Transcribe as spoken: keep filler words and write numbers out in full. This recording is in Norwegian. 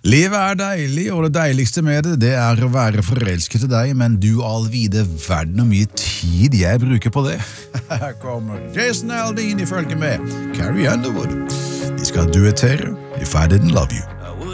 Livet er deilig, og det deiligste med det, det er å være forelsket i deg, men du all vide verden og mye tid jeg bruker på det. Her kommer Jason Aldean i følge med Carrie Underwood. De skal duettere If I Didn't Love You.